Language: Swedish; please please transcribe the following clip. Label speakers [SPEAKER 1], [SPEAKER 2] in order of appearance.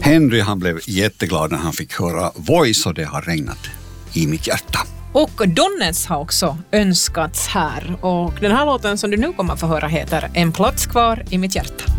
[SPEAKER 1] Henry han blev jätteglad när han fick höra Voice och det har regnat i mitt hjärta.
[SPEAKER 2] Och Donnes har också önskats här. Och den här låten som du nu kommer att få höra heter En plats kvar i mitt hjärta.